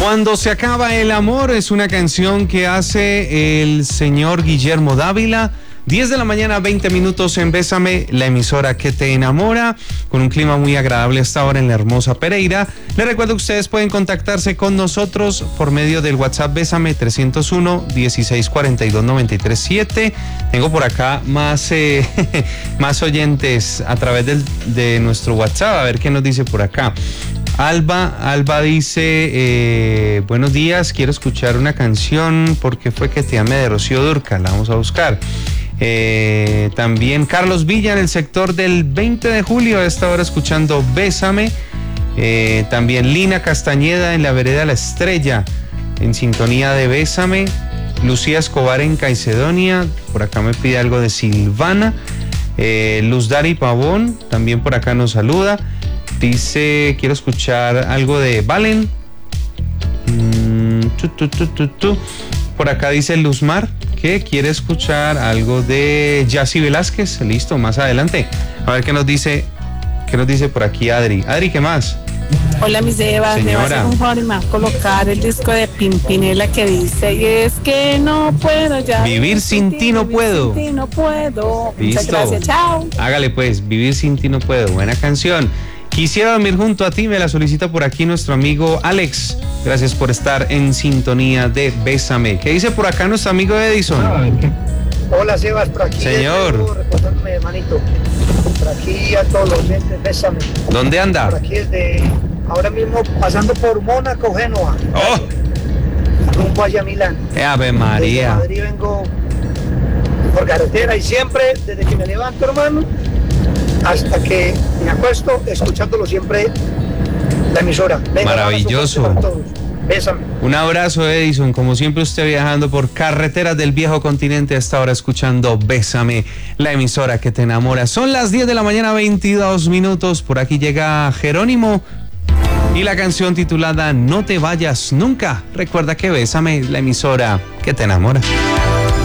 Cuando se acaba el amor es una canción que hace el señor Guillermo Dávila. 10 de la mañana, 20 minutos en Bésame, la emisora que te enamora, con un clima muy agradable hasta ahora en la hermosa Pereira. Les recuerdo que ustedes pueden contactarse con nosotros por medio del WhatsApp Bésame 301-1642-937. Tengo por acá más oyentes a través de nuestro WhatsApp, a ver qué nos dice por acá. Alba dice, buenos días, quiero escuchar una canción, porque fue que te amé, de Rocío Dúrcal, la vamos a buscar. También Carlos Villa en el sector del 20 de julio, a esta hora escuchando Bésame. También Lina Castañeda en la vereda La Estrella, en sintonía de Bésame. Lucía Escobar en Caicedonia, por acá me pide algo de Silvana. Luz Dari Pavón también por acá nos saluda. Dice, quiero escuchar algo de Valen. Por acá dice Luzmar que quiere escuchar algo de Yacy Velázquez. Listo, más adelante. A ver qué nos dice por aquí Adri. Adri, ¿qué más? Hola, mis Evas. Me va a hacer un favor y me va a colocar el disco de Pimpinela que dice: y es que no puedo ya. Vivir sin ti no puedo. Sin ti no puedo. Listo. Muchas gracias, chao. Hágale pues, Vivir sin ti no puedo. Buena canción. Quisiera dormir junto a ti, me la solicita por aquí nuestro amigo Alex. Gracias por estar en sintonía de Bésame. ¿Qué dice por acá nuestro amigo Edison? Hola, Sebas, por aquí. Señor. Recordándome, hermanito. Por aquí a todos los oyentes, Bésame. ¿Dónde anda? Por aquí desde ahora mismo pasando por Mónaco, Génova. ¡Oh! Rumbo hacia Milán. ¡Ave María! Desde Madrid vengo por carretera y siempre, desde que me levanto, hermano, hasta que me acuesto, escuchándolo siempre la emisora. Venga, maravilloso. Para todos. Bésame. Un abrazo, Edison. Como siempre, usted viajando por carreteras del viejo continente hasta ahora escuchando Bésame, la emisora que te enamora. Son las 10 de la mañana, 22 minutos. Por aquí llega Jerónimo y la canción titulada No te vayas nunca. Recuerda que Bésame, la emisora que te enamora.